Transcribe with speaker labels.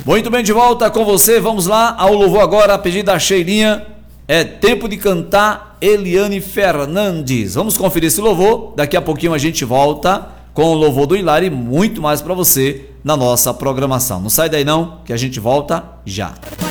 Speaker 1: Muito bem, de volta com você. Vamos lá ao louvor agora, a pedido da Cheirinha. É tempo de cantar Eliane Fernandes. Vamos conferir esse louvor. Daqui a pouquinho a gente volta com o louvor do Hilário e muito mais para você na nossa programação. Não sai daí não, que a gente volta já.